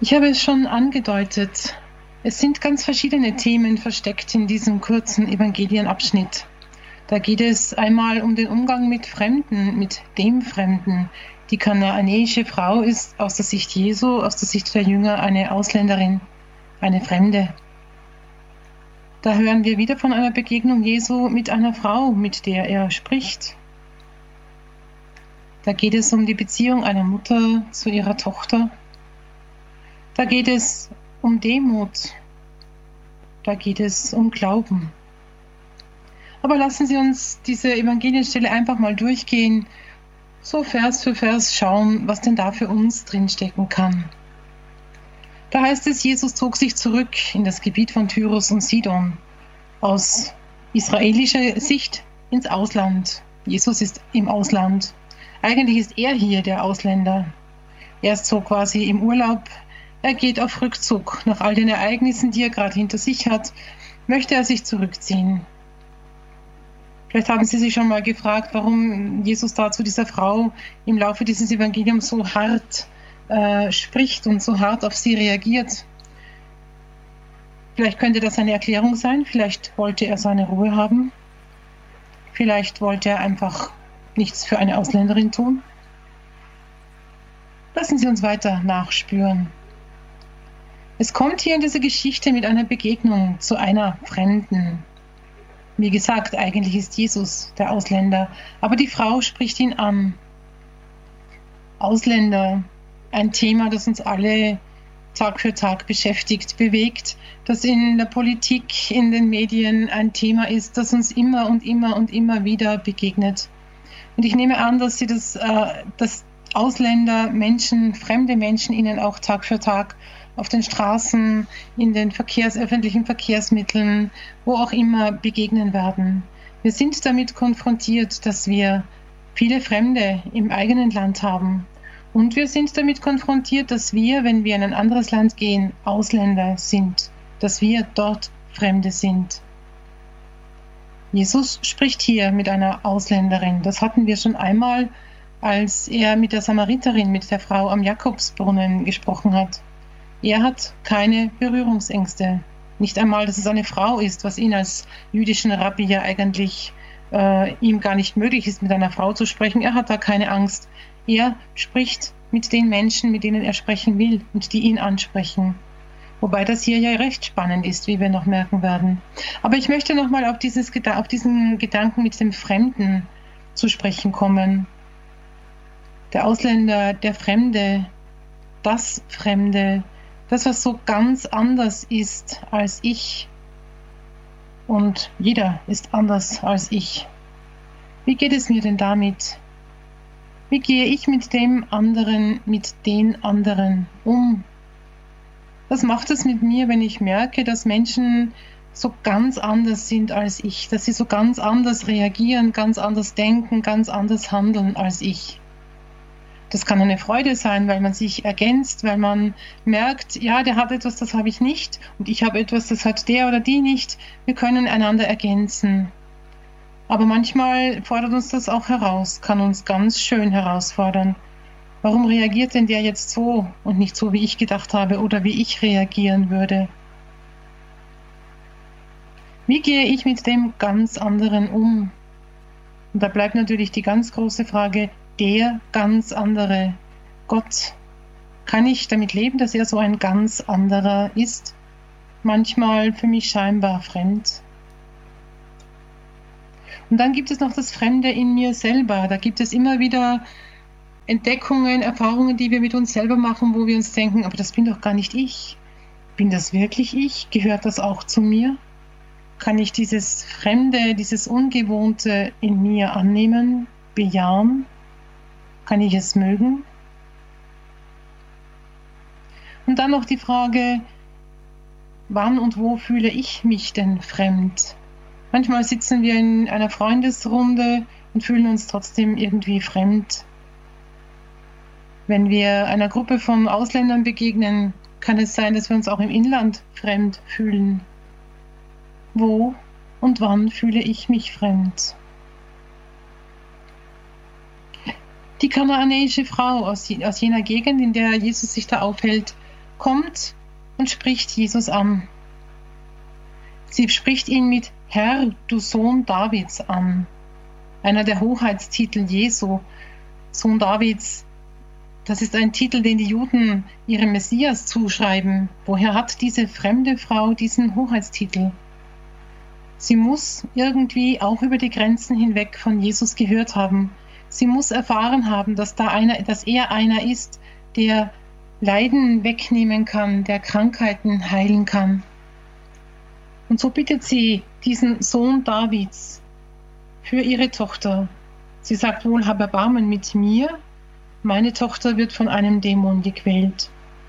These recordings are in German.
Ich habe es schon angedeutet. Es sind ganz verschiedene Themen versteckt in diesem kurzen Evangelienabschnitt. Da geht es einmal um den Umgang mit Fremden, mit dem Fremden. Die kanaanäische Frau ist aus der Sicht Jesu, aus der Sicht der Jünger eine Ausländerin, eine Fremde. Da hören wir wieder von einer Begegnung Jesu mit einer Frau, mit der er spricht. Da geht es um die Beziehung einer Mutter zu ihrer Tochter. Da geht es um Demut. Da geht es um Glauben. Aber lassen Sie uns diese Evangelienstelle einfach mal durchgehen, so Vers für Vers schauen, was denn da für uns drinstecken kann. Da heißt es, Jesus zog sich zurück in das Gebiet von Tyrus und Sidon, aus israelischer Sicht ins Ausland. Jesus ist im Ausland. Eigentlich ist er hier der Ausländer. Er ist so quasi im Urlaub. Er geht auf Rückzug. Nach all den Ereignissen, die er gerade hinter sich hat, möchte er sich zurückziehen. Vielleicht haben Sie sich schon mal gefragt, warum Jesus da zu dieser Frau im Laufe dieses Evangeliums so hart spricht und so hart auf sie reagiert. Vielleicht könnte das eine Erklärung sein. Vielleicht wollte er seine Ruhe haben. Vielleicht wollte er einfach nichts für eine Ausländerin tun. Lassen Sie uns weiter nachspüren. Es kommt hier in dieser Geschichte mit einer Begegnung zu einer Fremden. Wie gesagt, eigentlich ist Jesus der Ausländer, aber die Frau spricht ihn an. Ausländer, ein Thema, das uns alle Tag für Tag beschäftigt, bewegt, das in der Politik, in den Medien ein Thema ist, das uns immer und immer und immer wieder begegnet. Und ich nehme an, dass dass Ausländer, Menschen, fremde Menschen Ihnen auch Tag für Tag auf den Straßen, in den öffentlichen Verkehrsmitteln, wo auch immer begegnen werden. Wir sind damit konfrontiert, dass wir viele Fremde im eigenen Land haben. Und wir sind damit konfrontiert, dass wir, wenn wir in ein anderes Land gehen, Ausländer sind, dass wir dort Fremde sind. Jesus spricht hier mit einer Ausländerin. Das hatten wir schon einmal, als er mit der Samariterin, mit der Frau am Jakobsbrunnen gesprochen hat. Er hat keine Berührungsängste. Nicht einmal, dass es eine Frau ist, was ihn als jüdischen Rabbi ja eigentlich ihm gar nicht möglich ist, mit einer Frau zu sprechen. Er hat da keine Angst. Er spricht mit den Menschen, mit denen er sprechen will und die ihn ansprechen. Wobei das hier ja recht spannend ist, wie wir noch merken werden. Aber ich möchte nochmal auf diesen Gedanken mit dem Fremden zu sprechen kommen. Der Ausländer, der Fremde, das Fremde, das, was so ganz anders ist als ich. Und jeder ist anders als ich. Wie geht es mir denn damit? Wie gehe ich mit dem anderen, mit den anderen um? Was macht es mit mir, wenn ich merke, dass Menschen so ganz anders sind als ich, dass sie so ganz anders reagieren, ganz anders denken, ganz anders handeln als ich? Das kann eine Freude sein, weil man sich ergänzt, weil man merkt, ja, der hat etwas, das habe ich nicht, und ich habe etwas, das hat der oder die nicht. Wir können einander ergänzen. Aber manchmal fordert uns das auch heraus, kann uns ganz schön herausfordern. Warum reagiert denn der jetzt so und nicht so, wie ich gedacht habe oder wie ich reagieren würde? Wie gehe ich mit dem ganz anderen um? Und da bleibt natürlich die ganz große Frage, der ganz andere, Gott. Kann ich damit leben, dass er so ein ganz anderer ist? Manchmal für mich scheinbar fremd. Und dann gibt es noch das Fremde in mir selber. Da gibt es immer wieder Entdeckungen, Erfahrungen, die wir mit uns selber machen, wo wir uns denken, aber das bin doch gar nicht ich. Bin das wirklich ich? Gehört das auch zu mir? Kann ich dieses Fremde, dieses Ungewohnte in mir annehmen, bejahen? Kann ich es mögen? Und dann noch die Frage, wann und wo fühle ich mich denn fremd? Manchmal sitzen wir in einer Freundesrunde und fühlen uns trotzdem irgendwie fremd. Wenn wir einer Gruppe von Ausländern begegnen, kann es sein, dass wir uns auch im Inland fremd fühlen. Wo und wann fühle ich mich fremd? Die kanaanäische Frau aus jener Gegend, in der Jesus sich da aufhält, kommt und spricht Jesus an. Sie spricht ihn mit Herr, du Sohn Davids an. Einer der Hoheitstitel Jesu, Sohn Davids. Das ist ein Titel, den die Juden ihrem Messias zuschreiben. Woher hat diese fremde Frau diesen Hoheitstitel? Sie muss irgendwie auch über die Grenzen hinweg von Jesus gehört haben. Sie muss erfahren haben, dass er einer ist, der Leiden wegnehmen kann, der Krankheiten heilen kann. Und so bittet sie diesen Sohn Davids für ihre Tochter. Sie sagt wohl, hab Erbarmen mit mir, meine Tochter wird von einem Dämon gequält.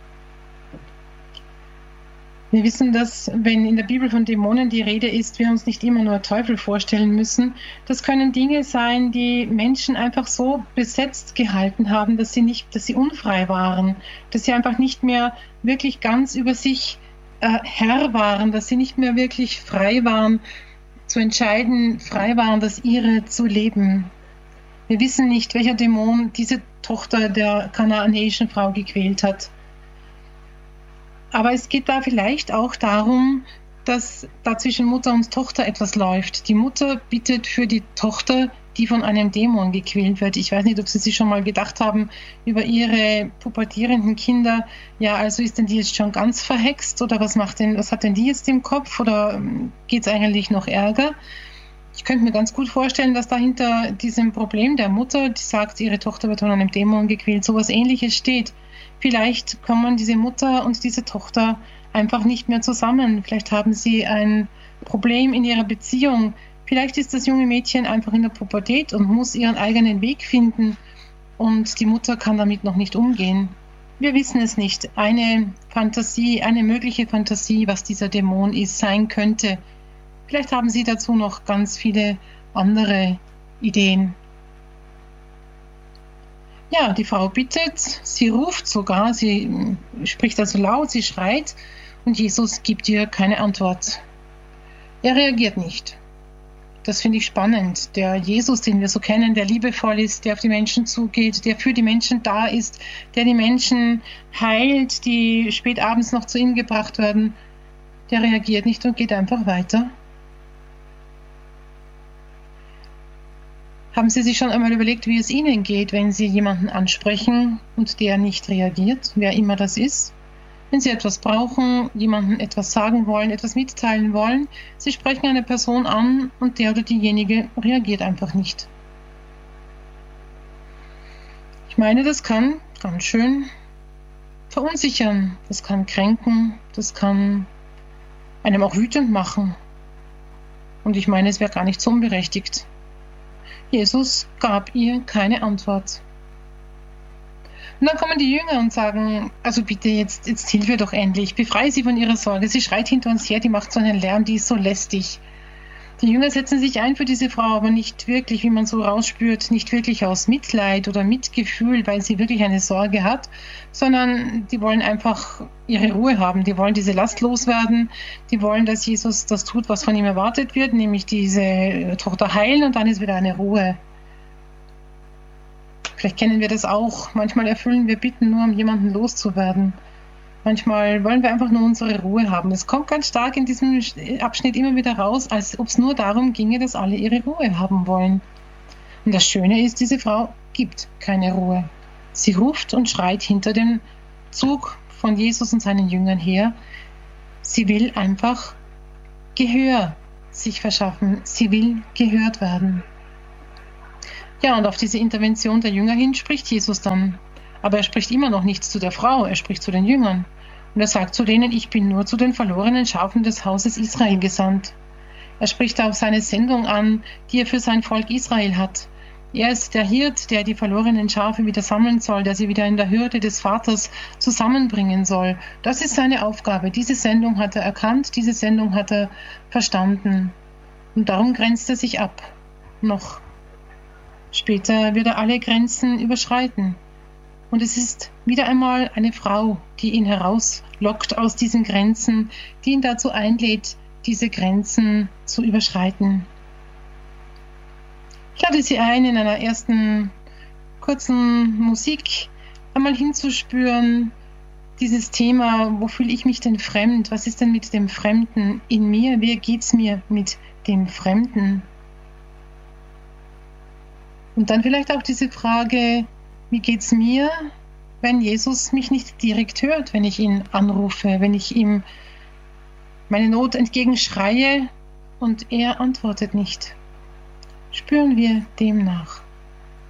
Wir wissen, dass, wenn in der Bibel von Dämonen die Rede ist, wir uns nicht immer nur Teufel vorstellen müssen. Das können Dinge sein, die Menschen einfach so besetzt gehalten haben, dass sie unfrei waren, dass sie einfach nicht mehr wirklich ganz über sich Herr waren, dass sie nicht mehr wirklich frei waren, zu entscheiden, frei waren, das ihre zu leben. Wir wissen nicht, welcher Dämon diese Tochter der kanaanäischen Frau gequält hat. Aber es geht da vielleicht auch darum, dass da zwischen Mutter und Tochter etwas läuft. Die Mutter bittet für die Tochter, die von einem Dämon gequält wird. Ich weiß nicht, ob Sie sich schon mal gedacht haben über Ihre pubertierenden Kinder. Ja, also ist denn die jetzt schon ganz verhext oder was hat denn die jetzt im Kopf oder geht es eigentlich noch ärger? Ich könnte mir ganz gut vorstellen, dass dahinter diesem Problem der Mutter, die sagt, ihre Tochter wird von einem Dämon gequält, sowas Ähnliches steht. Vielleicht kommen diese Mutter und diese Tochter einfach nicht mehr zusammen. Vielleicht haben sie ein Problem in ihrer Beziehung. Vielleicht ist das junge Mädchen einfach in der Pubertät und muss ihren eigenen Weg finden und die Mutter kann damit noch nicht umgehen. Wir wissen es nicht. Eine mögliche Fantasie, was dieser Dämon sein könnte. Vielleicht haben Sie dazu noch ganz viele andere Ideen. Ja, die Frau bittet, sie ruft sogar, sie spricht also laut, sie schreit und Jesus gibt ihr keine Antwort. Er reagiert nicht. Das finde ich spannend. Der Jesus, den wir so kennen, der liebevoll ist, der auf die Menschen zugeht, der für die Menschen da ist, der die Menschen heilt, die spät abends noch zu ihm gebracht werden, der reagiert nicht und geht einfach weiter. Haben Sie sich schon einmal überlegt, wie es Ihnen geht, wenn Sie jemanden ansprechen und der nicht reagiert, wer immer das ist? Wenn Sie etwas brauchen, jemandem etwas sagen wollen, etwas mitteilen wollen, Sie sprechen eine Person an und der oder diejenige reagiert einfach nicht. Ich meine, das kann ganz schön verunsichern, das kann kränken, das kann einem auch wütend machen. Und ich meine, es wäre gar nicht so unberechtigt. Jesus gab ihr keine Antwort. Und dann kommen die Jünger und sagen, also bitte, jetzt hilf ihr doch endlich, befreie sie von ihrer Sorge. Sie schreit hinter uns her, die macht so einen Lärm, die ist so lästig. Die Jünger setzen sich ein für diese Frau, aber nicht wirklich, wie man so rausspürt, nicht wirklich aus Mitleid oder Mitgefühl, weil sie wirklich eine Sorge hat, sondern die wollen einfach ihre Ruhe haben. Die wollen diese Last loswerden. Die wollen, dass Jesus das tut, was von ihm erwartet wird, nämlich diese Tochter heilen und dann ist wieder eine Ruhe. Vielleicht kennen wir das auch. Manchmal erfüllen wir Bitten nur, um jemanden loszuwerden. Manchmal wollen wir einfach nur unsere Ruhe haben. Es kommt ganz stark in diesem Abschnitt immer wieder raus, als ob es nur darum ginge, dass alle ihre Ruhe haben wollen. Und das Schöne ist, diese Frau gibt keine Ruhe. Sie ruft und schreit hinter dem Zug von Jesus und seinen Jüngern her. Sie will einfach Gehör sich verschaffen. Sie will gehört werden. Ja, und auf diese Intervention der Jünger hin spricht Jesus dann. Aber er spricht immer noch nicht zu der Frau, er spricht zu den Jüngern. Und er sagt zu denen, ich bin nur zu den verlorenen Schafen des Hauses Israel gesandt. Er spricht auf seine Sendung an, die er für sein Volk Israel hat. Er ist der Hirt, der die verlorenen Schafe wieder sammeln soll, der sie wieder in der Hürde des Vaters zusammenbringen soll. Das ist seine Aufgabe. Diese Sendung hat er erkannt, diese Sendung hat er verstanden. Und darum grenzt er sich ab. Noch später wird er alle Grenzen überschreiten. Und es ist wieder einmal eine Frau, die ihn herauslockt aus diesen Grenzen, die ihn dazu einlädt, diese Grenzen zu überschreiten. Ich lade Sie ein, in einer ersten kurzen Musik einmal hinzuspüren, dieses Thema, wo fühle ich mich denn fremd? Was ist denn mit dem Fremden in mir? Wie geht's mir mit dem Fremden? Und dann vielleicht auch diese Frage, wie geht's mir, wenn Jesus mich nicht direkt hört, wenn ich ihn anrufe, wenn ich ihm meine Not entgegenschreie und er antwortet nicht? Spüren wir dem nach.